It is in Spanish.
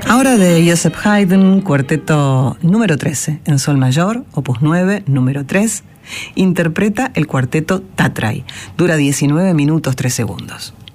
Ahora de Joseph Haydn, cuarteto número 13, en sol mayor, opus 9, número 3, interpreta el cuarteto Tatray. Dura 19 minutos 3 segundos.